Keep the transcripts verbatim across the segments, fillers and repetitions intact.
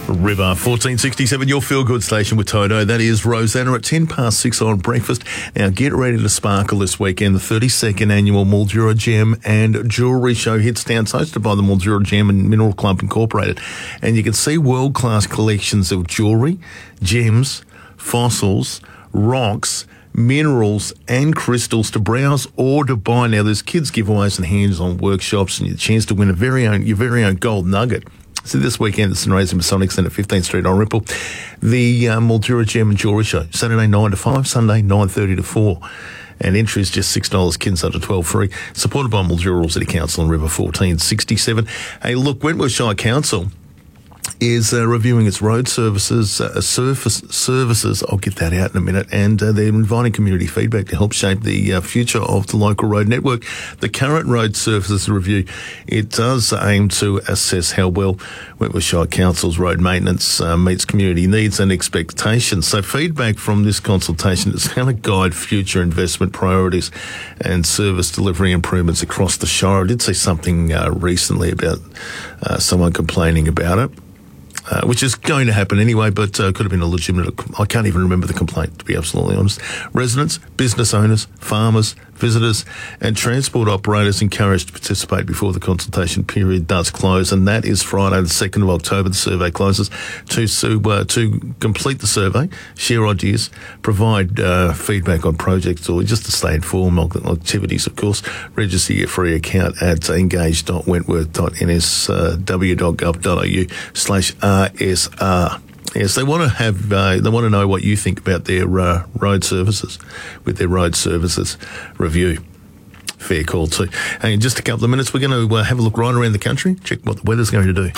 River fourteen sixty-seven, your feel-good station with Toto. That is Rosanna at ten past six on breakfast. Now get ready to sparkle this weekend. The thirty-second annual Mildura Gem and Jewellery Show hits down, hosted by the Mildura Gem and Mineral Club Incorporated. And you can see world-class collections of jewellery, gems, fossils, rocks, minerals and crystals to browse or to buy. Now there's kids giveaways and hands-on workshops and your chance to win a very own, your very own gold nugget. So this weekend, the Sunraysia Masonic Centre, fifteenth Street on Ripple, the uh, Mildura Gem and Jewellery Show, Saturday nine to five, Sunday nine thirty to four. And entry is just six dollars, kids under twelve free. Supported by Mildura City Council and River fourteen sixty-seven. Hey, look, Wentworth Shire Council is uh, reviewing its road services, uh, surface services, I'll get that out in a minute, and uh, they're inviting community feedback to help shape the uh, future of the local road network. The current road services review, it does aim to assess how well Wentworth Shire Council's road maintenance uh, meets community needs and expectations. So feedback from this consultation is going to guide future investment priorities and service delivery improvements across the Shire. I did see something uh, recently about uh, someone complaining about it. Uh, which is going to happen anyway, but uh, could have been a legitimate... I can't even remember the complaint, to be absolutely honest. Residents, business owners, farmers, visitors and transport operators encouraged to participate before the consultation period does close, and that is Friday the second of October. The survey closes. To, uh, to complete the survey, share ideas, provide uh, feedback on projects, or just to stay informed of activities, of course, register your free account at engage dot wentworth dot n s w dot gov dot a u slash r s r. Yes, they want to have. Uh, they want to know what you think about their uh, road services with their road services review. Fair call too. And in just a couple of minutes, we're going to uh, have a look right around the country, check what the weather's going to do.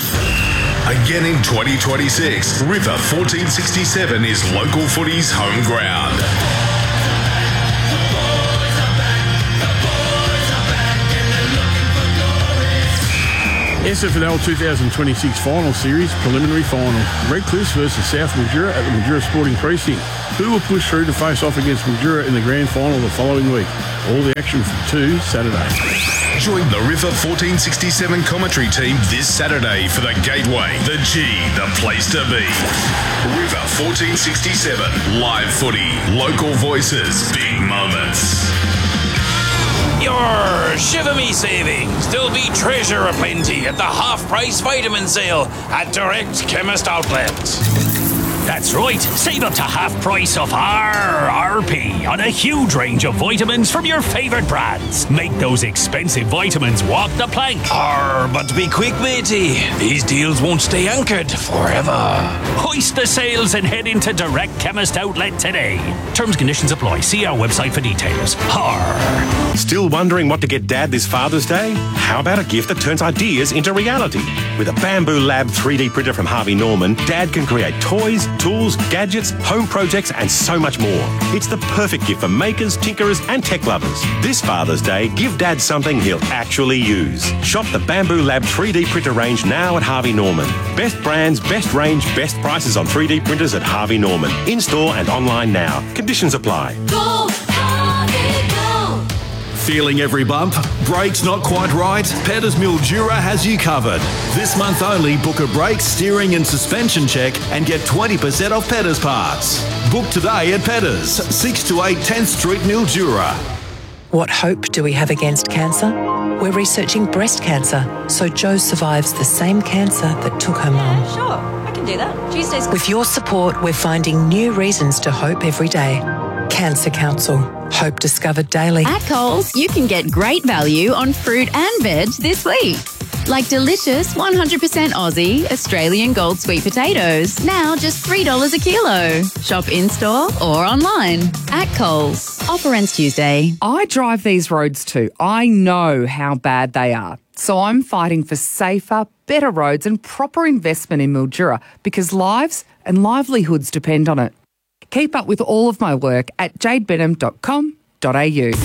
Again in twenty twenty-six, River fourteen sixty-seven is local footy's home ground. S F L twenty twenty-six Final Series Preliminary Final. Redcliffe versus South Mildura at the Mildura Sporting Precinct. Who will push through to face off against Mildura in the Grand Final the following week? All the action from two Saturday. Join the River fourteen sixty-seven commentary team this Saturday for the Gateway, the G, the place to be. River fourteen sixty-seven, live footy, local voices, big moments. Your Shiver Me savings. There'll be treasure aplenty at the half-price vitamin sale at Direct Chemist Outlets. That's right. Save up to half price of R R P on a huge range of vitamins from your favourite brands. Make those expensive vitamins walk the plank. Arr, but be quick, matey. These deals won't stay anchored forever. Hoist the sails and head into Direct Chemist Outlet today. Terms and conditions apply. See our website for details. Arr. Still wondering what to get Dad this Father's Day? How about a gift that turns ideas into reality? With a Bamboo Lab three D printer from Harvey Norman, Dad can create toys, tools, gadgets, home projects and so much more. It's the perfect gift for makers, tinkerers and tech lovers. This Father's Day, give Dad something he'll actually use. Shop the Bamboo Lab three D printer range now at Harvey Norman. Best brands, best range, best prices on three D printers at Harvey Norman. In-store and online now. Conditions apply. Go, Harvey, go! Feeling every bump? Brakes not quite right? Petters Mildura has you covered. This month only, book a brake, steering and suspension check and get twenty percent off Petters parts. Book today at Petters, six to eight tenth Street, Mildura. What hope do we have against cancer? We're researching breast cancer, so Jo survives the same cancer that took her mum. Sure, I can do that. Tuesdays. With your support, we're finding new reasons to hope every day. Cancer Council. Hope discovered daily. At Coles, you can get great value on fruit and veg this week. Like delicious one hundred percent Aussie Australian Gold Sweet Potatoes. Now just three dollars a kilo. Shop in-store or online. At Coles. Offer ends Tuesday. I drive these roads too. I know how bad they are. So I'm fighting for safer, better roads and proper investment in Mildura because lives and livelihoods depend on it. Keep up with all of my work at jade benham dot com dot a u.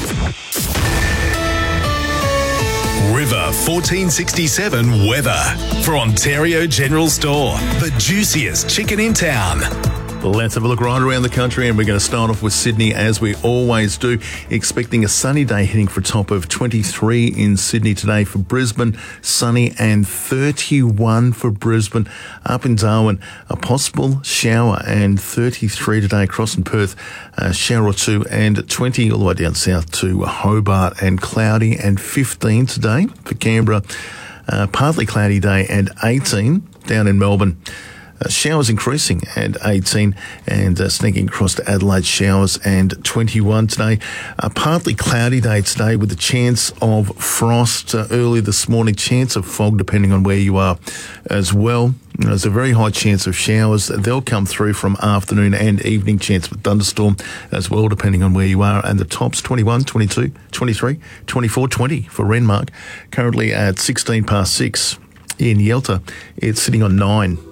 River fourteen sixty-seven weather for Ontario General Store, the juiciest chicken in town. Let's have a look right around the country, and we're going to start off with Sydney as we always do. Expecting a sunny day, hitting for a top of twenty-three in Sydney today. For Brisbane, sunny and thirty-one for Brisbane. Up in Darwin, a possible shower and thirty-three today. Across in Perth, a shower or two and twenty all the way down south to Hobart, and cloudy and fifteen today. For Canberra, uh, partly cloudy day and eighteen. Down in Melbourne, Uh, showers increasing and eighteen, and uh, sneaking across to Adelaide, showers and twenty-one today. A partly cloudy day today with a chance of frost uh, early this morning, chance of fog depending on where you are as well. There's a very high chance of showers. They'll come through from afternoon and evening, chance of thunderstorm as well depending on where you are. And the tops twenty-one, twenty-two, twenty-three, twenty-four, twenty for Renmark, currently at sixteen past six. In Yelta, it's sitting on nine.